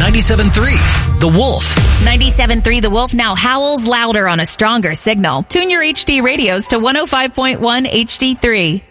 97.3 The Wolf. 97.3 The Wolf now howls louder on a stronger signal. Tune your HD radios to 105.1 HD3.